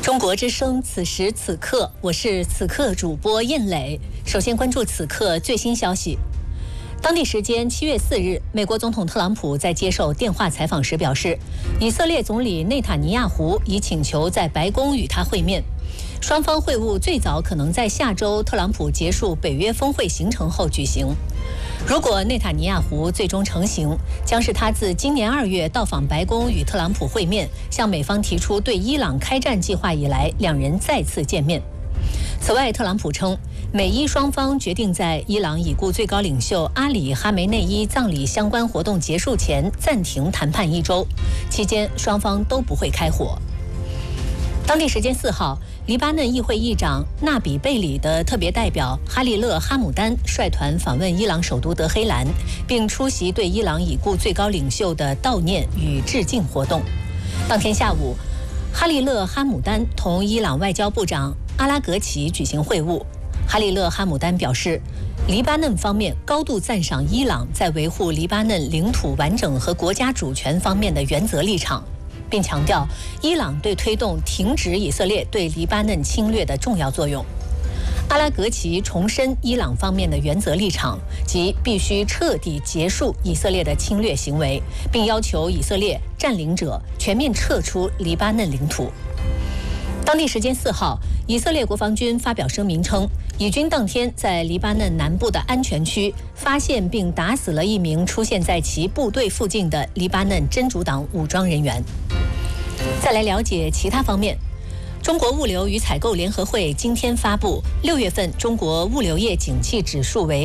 中国之声，此时此刻，我是此刻主播燕磊。首先关注此刻最新消息。当地时间7月4日，美国总统特朗普在接受电话采访时表示，以色列总理内塔尼亚胡已请求在白宫与他会面，双方会晤最早可能在下周特朗普结束北约峰会行程后举行。如果内塔尼亚胡最终成行，将是他自今年2月到访白宫与特朗普会面，向美方提出对伊朗开战计划以来，两人再次见面。此外，特朗普称，美伊双方决定在伊朗已故最高领袖阿里·哈梅内伊葬礼相关活动结束前暂停谈判1周，期间双方都不会开火。当地时间4号，黎巴嫩议会议长纳比贝里的特别代表哈利勒·哈姆丹率团访问伊朗首都德黑兰，并出席对伊朗已故最高领袖的悼念与致敬活动。当天下午，哈利勒·哈姆丹同伊朗外交部长阿拉格齐举行会晤。哈利勒·哈姆丹表示，黎巴嫩方面高度赞赏伊朗在维护黎巴嫩领土完整和国家主权方面的原则立场，并强调伊朗对推动停止以色列对黎巴嫩侵略的重要作用。阿拉格齐重申伊朗方面的原则立场，即必须彻底结束以色列的侵略行为，并要求以色列占领者全面撤出黎巴嫩领土。当地时间4号，以色列国防军发表声明称，以军当天在黎巴嫩南部的安全区发现并打死了一名出现在其部队附近的黎巴嫩真主党武装人员。再来了解其他方面。中国物流与采购联合会今天发布，6月份中国物流业景气指数为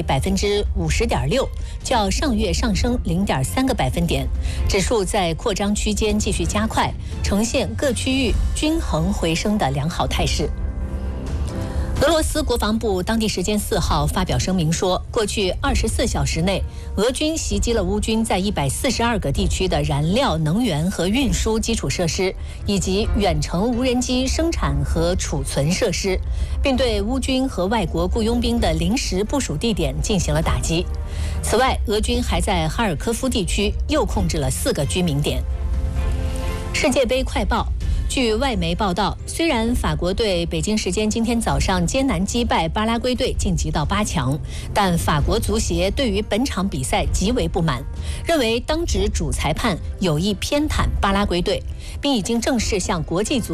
50.6%，较上月上升0.3个百分点，指数在扩张区间继续加快，呈现各区域均衡回升的良好态势。俄罗斯国防部当地时间4号发表声明说，过去24小时内，俄军袭击了乌军在142个地区的燃料、能源和运输基础设施，以及远程无人机生产和储存设施，并对乌军和外国雇佣兵的临时部署地点进行了打击。此外，俄军还在哈尔科夫地区又控制了4个居民点。世界杯快报。据外媒报道，虽然法国队北京时间今天早上艰难击败巴拉圭队晋级到8强，但法国足协对于本场比赛极为不满，认为当值主裁判有意偏袒巴拉圭队，并已经正式向国际足